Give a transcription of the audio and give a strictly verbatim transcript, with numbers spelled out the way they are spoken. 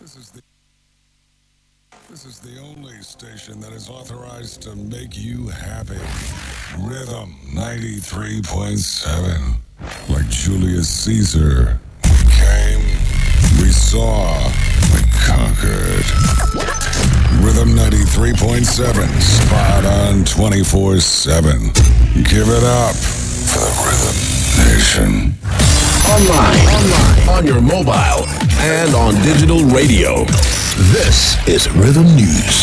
This is the this is the only station that is authorized to make you happy. Rhythm ninety-three point seven. Like Julius Caesar, we came, we saw, we conquered. Rhythm ninety-three point seven, spot on twenty-four seven. Give it up for the Rhythm Nation. Online, online, on your mobile, and on digital radio. This is Rhythm News.